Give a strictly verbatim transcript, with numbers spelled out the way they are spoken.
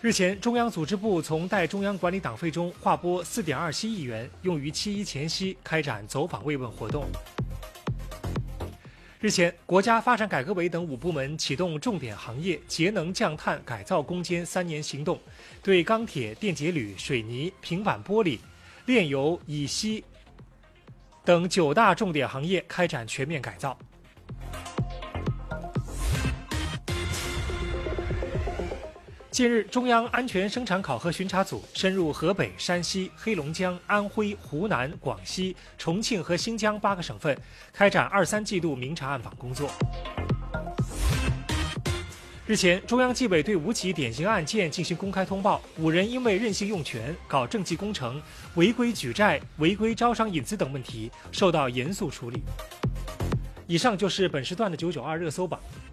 日前，中央组织部从代中央管理党费中划拨 四点二七亿元，用于七一前夕开展走访慰问活动。日前，国家发展改革委等五部门启动重点行业节能降碳改造攻坚三年行动，对钢铁、电解铝、水泥、平板玻璃、炼油、乙烯等九大重点行业开展全面改造。近日，中央安全生产考核巡查组深入河北、山西、黑龙江、安徽、湖南、广西、重庆和新疆八个省份，开展二三季度明察暗访工作。日前，中央纪委对五起典型案件进行公开通报，五人因为任性用权、搞政绩工程、违规举债、违规招商引资等问题，受到严肃处理。以上就是本时段的九九二热搜榜。